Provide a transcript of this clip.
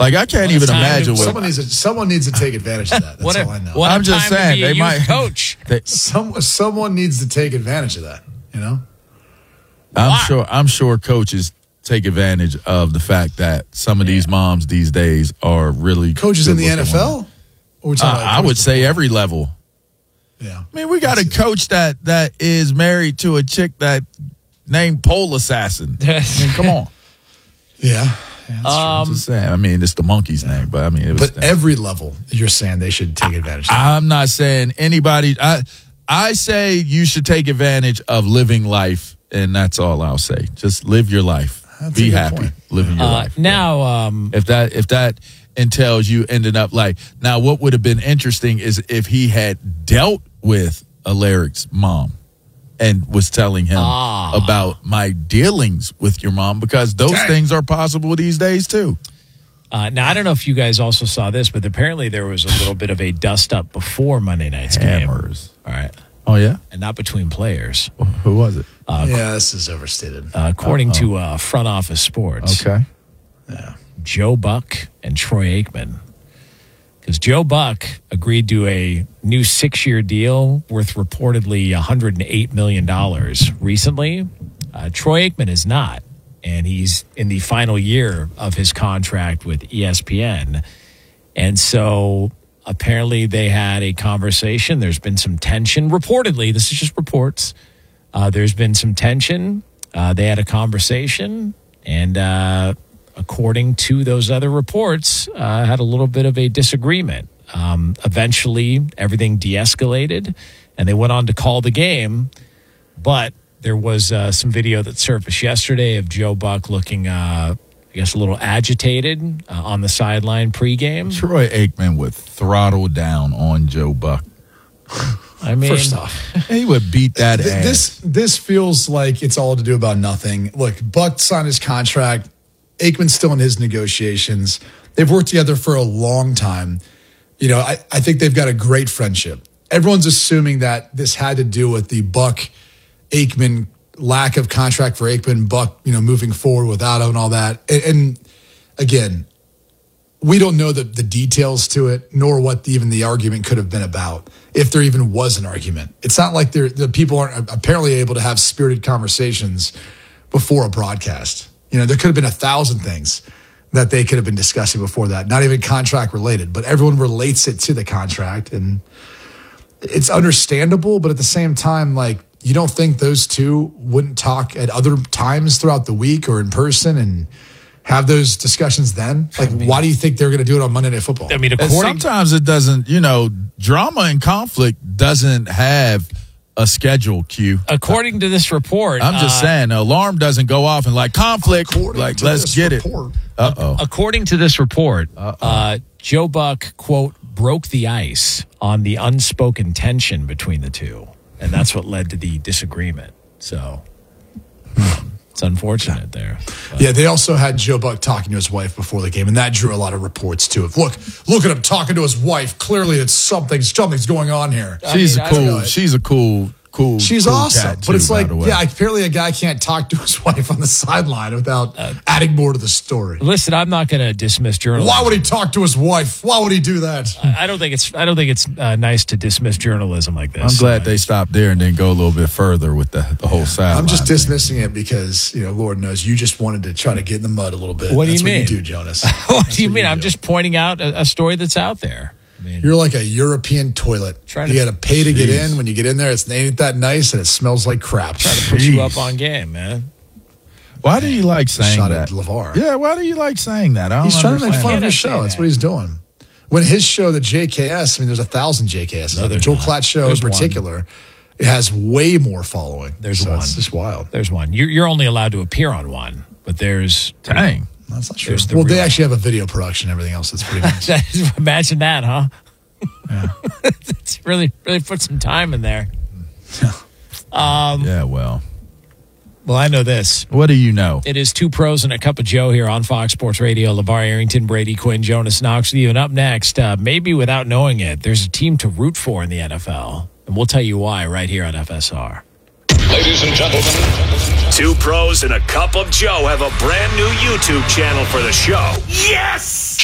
Like, I can't even imagine what someone needs to take advantage of that. That's all I know. I'm just saying they might coach. Someone needs to take advantage of that. You know, I'm sure coaches take advantage of the fact that some of these moms these days are really coaches in the NFL. I would say every level. Yeah, I mean, we got a coach that is married to a chick that named Pole Assassin. I mean, come on. Yeah. I'm just saying. I mean, it's the monkey's name, but I mean, every level, you're saying they should take advantage of that. I'm not saying anybody. I say you should take advantage of living life, and that's all I'll say. Just live your life. Be happy living your life. Now, if that entails you ending up like, now what would have been interesting is if he had dealt with Alaric's mom and was telling him about my dealings with your mom, because those things are possible these days too. Now, I don't know if you guys also saw this, but apparently there was a little bit of a dust-up before Monday night's game. All right. Oh, yeah? And not between players. Who was it? This is overstated. According to Front Office Sports. Okay. Yeah. Joe Buck and Troy Aikman. Because Joe Buck agreed to a new 6-year deal worth reportedly $108 million recently. Troy Aikman is not. And he's in the final year of his contract with ESPN. And so apparently they had a conversation. There's been some tension. Reportedly, this is just reports. There's been some tension. They had a conversation. And according to those other reports, had a little bit of a disagreement. Eventually, everything de-escalated. And they went on to call the game. But there was some video that surfaced yesterday of Joe Buck looking, I guess, a little agitated on the sideline pregame. Troy Aikman would throttle down on Joe Buck. I mean, first off, he would beat that ass. This feels like it's all to do about nothing. Look, Buck signed his contract. Aikman's still in his negotiations. They've worked together for a long time. You know, I think they've got a great friendship. Everyone's assuming that this had to do with the Buck Aikman lack of contract for Aikman, Buck, you know, moving forward without him and all that. And again, we don't know the details to it, nor what even the argument could have been about, if there even was an argument. It's not like the people aren't apparently able to have spirited conversations before a broadcast. You know, there could have been 1,000 things that they could have been discussing before that, not even contract related, but everyone relates it to the contract. And it's understandable, but at the same time, like, you don't think those two wouldn't talk at other times throughout the week or in person and have those discussions then? Like, why do you think they're going to do it on Monday Night Football? I mean, sometimes it doesn't, you know, drama and conflict doesn't have a schedule, Q. According to this report. I'm just saying, the alarm doesn't go off and like conflict, like let's get it. According to this report, Joe Buck, quote, broke the ice on the unspoken tension between the two. And that's what led to the disagreement. So it's unfortunate there. But. Yeah, they also had Joe Buck talking to his wife before the game, and that drew a lot of reports too. Look at him talking to his wife. Clearly, it's something's going on here. She's a cool. She's cool awesome, cat but it's too, like, yeah, apparently a guy can't talk to his wife on the sideline without adding more to the story. Listen, I'm not going to dismiss journalism. Why would he talk to his wife? Why would he do that? I don't think it's nice to dismiss journalism like this. I'm glad they stopped there and then go a little bit further with the whole sideline. I'm just dismissing it because, you know, Lord knows you just wanted to try to get in the mud a little bit. What do you mean? What you do, Jonas. What do you mean? I'm just pointing out a story that's out there. I mean, you're like a European toilet. You got to pay to get in. When you get in there, it ain't that nice, and it smells like crap. Trying to put you up on game, man. Why do you like saying shot that? At LeVar. Yeah, why do you like saying that? He's trying to make fun of his show. That's what he's doing. When his show, the JKS, I mean, there's 1,000 JKS. The Joel Klatt show in particular, it has way more following. There's one. It's just wild. There's one. You're only allowed to appear on one, but there's... Dang. That's not true. Well, they actually have a video production and everything else. That's pretty nice. Imagine that, huh? Yeah. It's really put some time in there. Yeah, well, I know this. What do you know? It is Two Pros and a Cup of Joe here on Fox Sports Radio. LeVar Arrington, Brady Quinn, Jonas Knox with you. And up next, maybe without knowing it, there's a team to root for in the NFL. And we'll tell you why right here on FSR. Ladies and gentlemen, Two Pros and a Cup of Joe have a brand new YouTube channel for the show. Yes!